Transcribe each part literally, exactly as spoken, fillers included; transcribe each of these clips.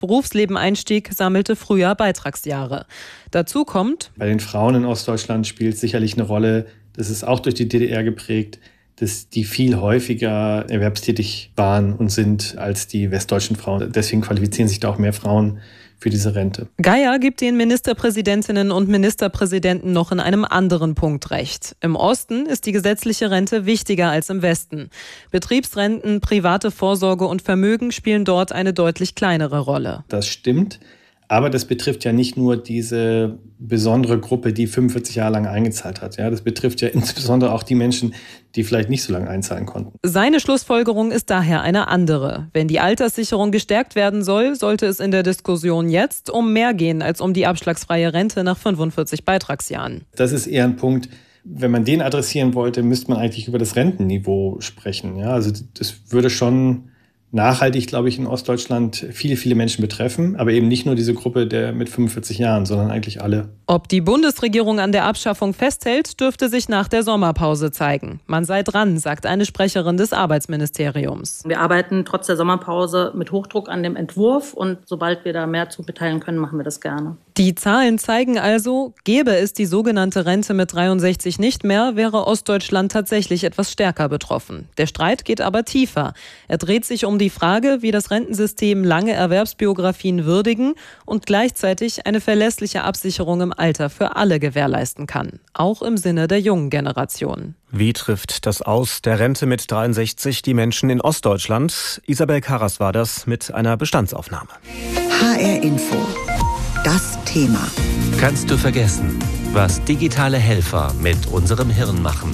Berufsleben-Einstieg sammelte früher Beitragsjahre. Dazu kommt: Bei den Frauen in Ostdeutschland spielt sicherlich eine Rolle, das ist auch durch die D D R geprägt, dass die viel häufiger erwerbstätig waren und sind als die westdeutschen Frauen. Deswegen qualifizieren sich da auch mehr Frauen für diese Rente. Geier gibt den Ministerpräsidentinnen und Ministerpräsidenten noch in einem anderen Punkt recht. Im Osten ist die gesetzliche Rente wichtiger als im Westen. Betriebsrenten, private Vorsorge und Vermögen spielen dort eine deutlich kleinere Rolle. Das stimmt. Aber das betrifft ja nicht nur diese besondere Gruppe, die fünfundvierzig Jahre lang eingezahlt hat. Ja, das betrifft ja insbesondere auch die Menschen, die vielleicht nicht so lange einzahlen konnten. Seine Schlussfolgerung ist daher eine andere. Wenn die Alterssicherung gestärkt werden soll, sollte es in der Diskussion jetzt um mehr gehen als um die abschlagsfreie Rente nach fünfundvierzig Beitragsjahren. Das ist eher ein Punkt, wenn man den adressieren wollte, müsste man eigentlich über das Rentenniveau sprechen. Ja, also das würde schon nachhaltig, glaube ich, in Ostdeutschland viele, viele Menschen betreffen, aber eben nicht nur diese Gruppe der mit fünfundvierzig Jahren, sondern eigentlich alle. Ob die Bundesregierung an der Abschaffung festhält, dürfte sich nach der Sommerpause zeigen. Man sei dran, sagt eine Sprecherin des Arbeitsministeriums. Wir arbeiten trotz der Sommerpause mit Hochdruck an dem Entwurf und sobald wir da mehr zu mitteilen können, machen wir das gerne. Die Zahlen zeigen also, gäbe es die sogenannte Rente mit dreiundsechzig nicht mehr, wäre Ostdeutschland tatsächlich etwas stärker betroffen. Der Streit geht aber tiefer. Er dreht sich um die Frage, wie das Rentensystem lange Erwerbsbiografien würdigen und gleichzeitig eine verlässliche Absicherung im Alter für alle gewährleisten kann. Auch im Sinne der jungen Generation. Wie trifft das Aus der Rente mit dreiundsechzig die Menschen in Ostdeutschland? Isabel Karras war das mit einer Bestandsaufnahme. H R Info. Das Thema. Kannst du vergessen, was digitale Helfer mit unserem Hirn machen?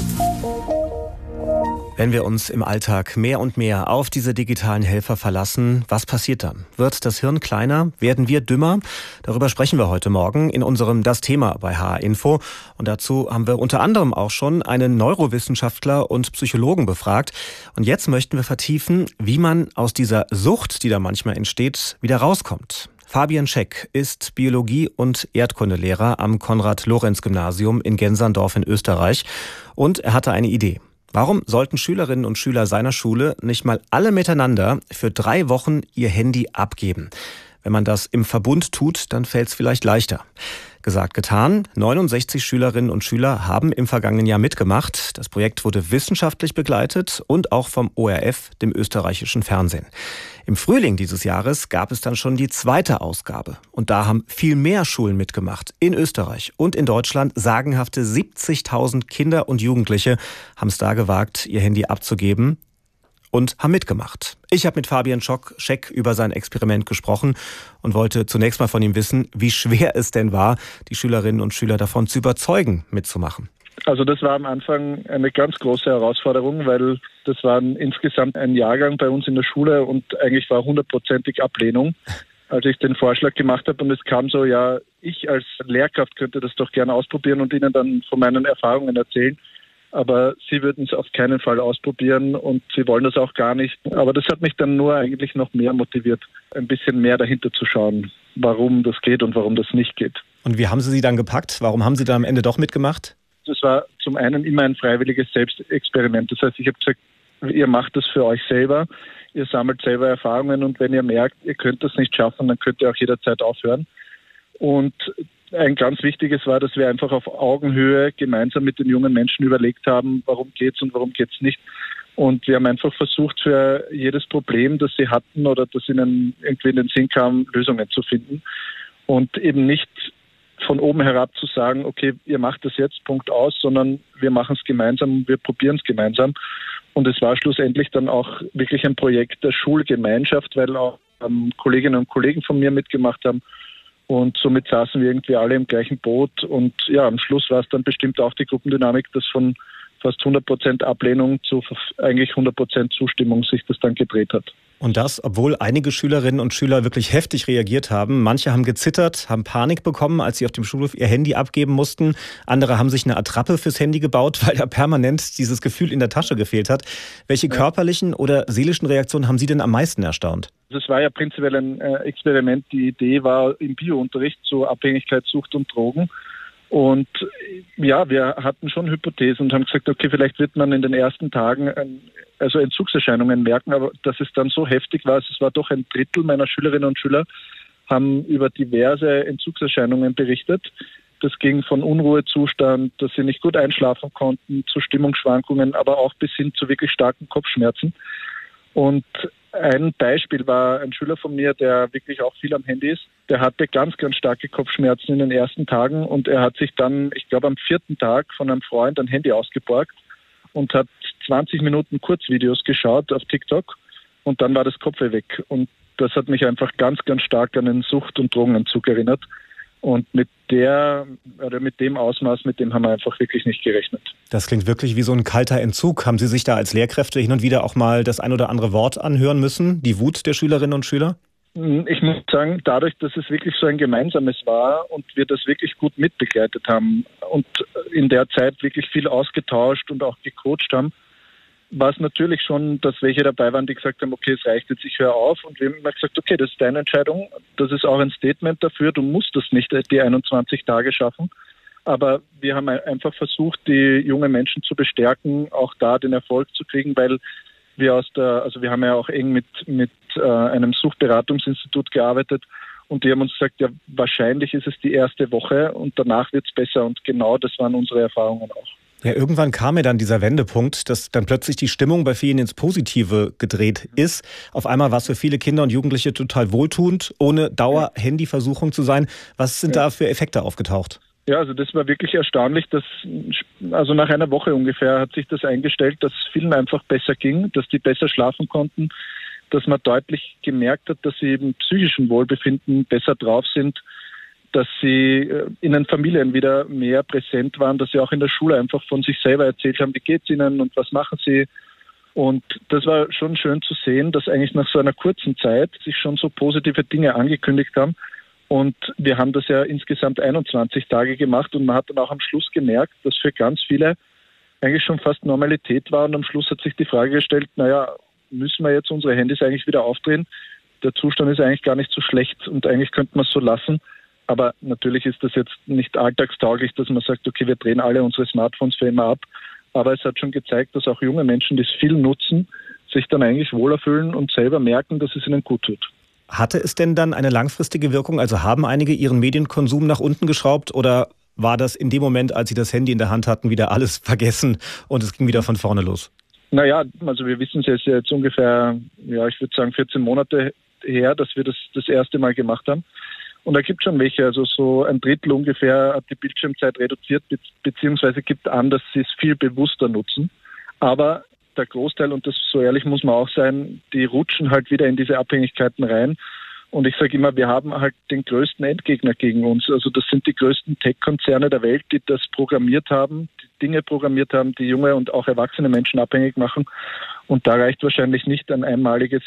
Wenn wir uns im Alltag mehr und mehr auf diese digitalen Helfer verlassen, was passiert dann? Wird das Hirn kleiner? Werden wir dümmer? Darüber sprechen wir heute Morgen in unserem Das Thema bei H R Info. Und dazu haben wir unter anderem auch schon einen Neurowissenschaftler und Psychologen befragt. Und jetzt möchten wir vertiefen, wie man aus dieser Sucht, die da manchmal entsteht, wieder rauskommt. Fabian Scheck ist Biologie- und Erdkundelehrer am Konrad-Lorenz-Gymnasium in Genserndorf in Österreich. Und er hatte eine Idee. Warum sollten Schülerinnen und Schüler seiner Schule nicht mal alle miteinander für drei Wochen ihr Handy abgeben? Wenn man das im Verbund tut, dann fällt es vielleicht leichter. Gesagt, getan. neunundsechzig Schülerinnen und Schüler haben im vergangenen Jahr mitgemacht. Das Projekt wurde wissenschaftlich begleitet und auch vom O R F, dem österreichischen Fernsehen. Im Frühling dieses Jahres gab es dann schon die zweite Ausgabe. Und da haben viel mehr Schulen mitgemacht. In Österreich und in Deutschland sagenhafte siebzigtausend Kinder und Jugendliche haben es da gewagt, ihr Handy abzugeben und haben mitgemacht. Ich habe mit Fabian Scheck über sein Experiment gesprochen und wollte zunächst mal von ihm wissen, wie schwer es denn war, die Schülerinnen und Schüler davon zu überzeugen, mitzumachen. Also das war am Anfang eine ganz große Herausforderung, weil das war insgesamt ein Jahrgang bei uns in der Schule und eigentlich war hundertprozentig Ablehnung, als ich den Vorschlag gemacht habe. Und es kam so, ja, ich als Lehrkraft könnte das doch gerne ausprobieren und Ihnen dann von meinen Erfahrungen erzählen. Aber Sie würden es auf keinen Fall ausprobieren und Sie wollen das auch gar nicht. Aber das hat mich dann nur eigentlich noch mehr motiviert, ein bisschen mehr dahinter zu schauen, warum das geht und warum das nicht geht. Und wie haben Sie sie dann gepackt? Warum haben Sie dann am Ende doch mitgemacht? Das war zum einen immer ein freiwilliges Selbstexperiment. Das heißt, ich habe gesagt, ihr macht das für euch selber, ihr sammelt selber Erfahrungen und wenn ihr merkt, ihr könnt das nicht schaffen, dann könnt ihr auch jederzeit aufhören. Und ein ganz wichtiges war, dass wir einfach auf Augenhöhe gemeinsam mit den jungen Menschen überlegt haben, warum geht's und warum geht's nicht. Und wir haben einfach versucht, für jedes Problem, das sie hatten oder das ihnen irgendwie in den Sinn kam, Lösungen zu finden. Und eben nicht von oben herab zu sagen, okay, ihr macht das jetzt, Punkt aus, sondern wir machen es gemeinsam, wir probieren es gemeinsam. Und es war schlussendlich dann auch wirklich ein Projekt der Schulgemeinschaft, weil auch ähm, Kolleginnen und Kollegen von mir mitgemacht haben. Und somit saßen wir irgendwie alle im gleichen Boot. Und ja, am Schluss war es dann bestimmt auch die Gruppendynamik, dass von fast hundert Prozent Ablehnung zu eigentlich hundert Prozent Zustimmung sich das dann gedreht hat. Und das, obwohl einige Schülerinnen und Schüler wirklich heftig reagiert haben. Manche haben gezittert, haben Panik bekommen, als sie auf dem Schulhof ihr Handy abgeben mussten. Andere haben sich eine Attrappe fürs Handy gebaut, weil da permanent dieses Gefühl in der Tasche gefehlt hat. Welche körperlichen oder seelischen Reaktionen haben Sie denn am meisten erstaunt? Das war ja prinzipiell ein Experiment. Die Idee war im Biounterricht zu Abhängigkeit, Sucht und Drogen. Und ja, wir hatten schon Hypothesen und haben gesagt, okay, vielleicht wird man in den ersten Tagen ein, also Entzugserscheinungen merken, aber dass es dann so heftig war, es war doch ein Drittel meiner Schülerinnen und Schüler, haben über diverse Entzugserscheinungen berichtet. Das ging von Unruhezustand, dass sie nicht gut einschlafen konnten, zu Stimmungsschwankungen, aber auch bis hin zu wirklich starken Kopfschmerzen. Und ein Beispiel war ein Schüler von mir, der wirklich auch viel am Handy ist. Der hatte ganz, ganz starke Kopfschmerzen in den ersten Tagen und er hat sich dann, ich glaube am vierten Tag von einem Freund ein Handy ausgeborgt und hat zwanzig Minuten Kurzvideos geschaut auf TikTok und dann war das Kopfweh weg. Und das hat mich einfach ganz, ganz stark an einen Sucht- und Drogenentzug erinnert. Und mit der oder mit dem Ausmaß, mit dem haben wir einfach wirklich nicht gerechnet. Das klingt wirklich wie so ein kalter Entzug. Haben Sie sich da als Lehrkräfte hin und wieder auch mal das ein oder andere Wort anhören müssen? Die Wut der Schülerinnen und Schüler? Ich muss sagen, dadurch, dass es wirklich so ein gemeinsames war und wir das wirklich gut mitbegleitet haben und in der Zeit wirklich viel ausgetauscht und auch gecoacht haben, war es natürlich schon, dass welche dabei waren, die gesagt haben, okay, es reicht jetzt, ich höre auf. Und wir haben immer gesagt, okay, das ist deine Entscheidung. Das ist auch ein Statement dafür. Du musst das nicht die einundzwanzig Tage schaffen. Aber wir haben einfach versucht, die jungen Menschen zu bestärken, auch da den Erfolg zu kriegen, weil wir aus der, also wir haben ja auch eng mit, mit äh, einem Suchtberatungsinstitut gearbeitet und die haben uns gesagt, ja, wahrscheinlich ist es die erste Woche und danach wird es besser. Und genau das waren unsere Erfahrungen auch. Ja, irgendwann kam ja dann dieser Wendepunkt, dass dann plötzlich die Stimmung bei vielen ins Positive gedreht ist. Auf einmal war es für viele Kinder und Jugendliche total wohltuend, ohne Dauer-Handyversuchung zu sein. Was sind ja. da für Effekte aufgetaucht? Ja, also das war wirklich erstaunlich, dass also nach einer Woche ungefähr hat sich das eingestellt, dass es vielen einfach besser ging, dass die besser schlafen konnten, dass man deutlich gemerkt hat, dass sie im psychischen Wohlbefinden besser drauf sind, dass sie in den Familien wieder mehr präsent waren, dass sie auch in der Schule einfach von sich selber erzählt haben, wie geht's ihnen und was machen sie. Und das war schon schön zu sehen, dass eigentlich nach so einer kurzen Zeit sich schon so positive Dinge angekündigt haben. Und wir haben das ja insgesamt einundzwanzig Tage gemacht und man hat dann auch am Schluss gemerkt, dass für ganz viele eigentlich schon fast Normalität war. Und am Schluss hat sich die Frage gestellt, naja, müssen wir jetzt unsere Handys eigentlich wieder aufdrehen? Der Zustand ist eigentlich gar nicht so schlecht und eigentlich könnte man es so lassen. Aber natürlich ist das jetzt nicht alltagstauglich, dass man sagt, okay, wir drehen alle unsere Smartphones für immer ab. Aber es hat schon gezeigt, dass auch junge Menschen, die es viel nutzen, sich dann eigentlich wohler fühlen und selber merken, dass es ihnen gut tut. Hatte es denn dann eine langfristige Wirkung? Also haben einige ihren Medienkonsum nach unten geschraubt oder war das in dem Moment, als sie das Handy in der Hand hatten, wieder alles vergessen und es ging wieder von vorne los? Naja, also wir wissen es ja jetzt ungefähr, ja, ich würde sagen vierzehn Monate her, dass wir das das erste Mal gemacht haben. Und da gibt es schon welche, also so ein Drittel ungefähr hat die Bildschirmzeit reduziert, be- beziehungsweise gibt an, dass sie es viel bewusster nutzen. Aber der Großteil, und das so ehrlich muss man auch sein, die rutschen halt wieder in diese Abhängigkeiten rein. Und ich sage immer, wir haben halt den größten Endgegner gegen uns. Also das sind die größten Tech-Konzerne der Welt, die das programmiert haben, die Dinge programmiert haben, die junge und auch erwachsene Menschen abhängig machen. Und da reicht wahrscheinlich nicht ein einmaliges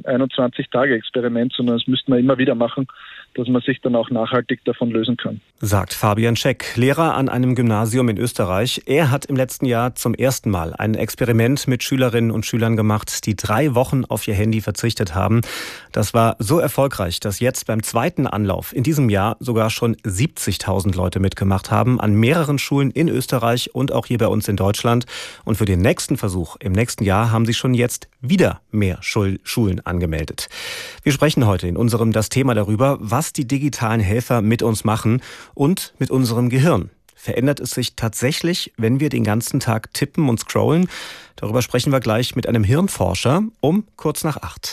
einundzwanzig-Tage-Experiment, sondern das müsste man immer wieder machen, dass man sich dann auch nachhaltig davon lösen kann. Sagt Fabian Scheck, Lehrer an einem Gymnasium in Österreich. Er hat im letzten Jahr zum ersten Mal ein Experiment mit Schülerinnen und Schülern gemacht, die drei Wochen auf ihr Handy verzichtet haben. Das war so erfolgreich, dass jetzt beim zweiten Anlauf in diesem Jahr sogar schon siebzigtausend Leute mitgemacht haben an mehreren Schulen in Österreich und auch hier bei uns in Deutschland. Und für den nächsten Versuch im nächsten Jahr haben sich schon jetzt wieder mehr Schul- Schulen angemeldet. Wir sprechen heute in unserem Das Thema darüber, was die digitalen Helfer mit uns machen und mit unserem Gehirn. Verändert es sich tatsächlich, wenn wir den ganzen Tag tippen und scrollen? Darüber sprechen wir gleich mit einem Hirnforscher um kurz nach acht.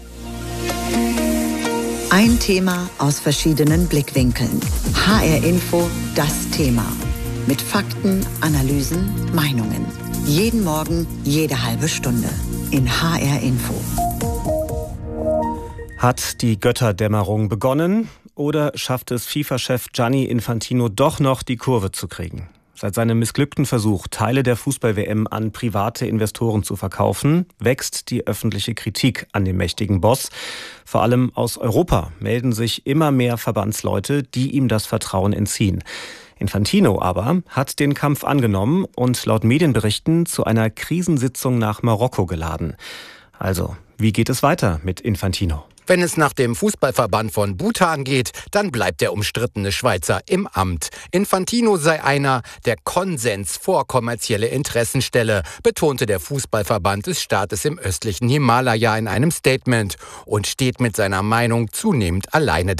Ein Thema aus verschiedenen Blickwinkeln. H R Info, das Thema. Mit Fakten, Analysen, Meinungen. Jeden Morgen, jede halbe Stunde. In H R Info. Hat die Götterdämmerung begonnen oder schafft es FIFA-Chef Gianni Infantino doch noch die Kurve zu kriegen? Seit seinem missglückten Versuch, Teile der Fußball-W M an private Investoren zu verkaufen, wächst die öffentliche Kritik an dem mächtigen Boss. Vor allem aus Europa melden sich immer mehr Verbandsleute, die ihm das Vertrauen entziehen. Infantino aber hat den Kampf angenommen und laut Medienberichten zu einer Krisensitzung nach Marokko geladen. Also, wie geht es weiter mit Infantino? Wenn es nach dem Fußballverband von Bhutan geht, dann bleibt der umstrittene Schweizer im Amt. Infantino sei einer, der Konsens vor kommerzielle Interessen stelle, betonte der Fußballverband des Staates im östlichen Himalaya in einem Statement und steht mit seiner Meinung zunehmend alleine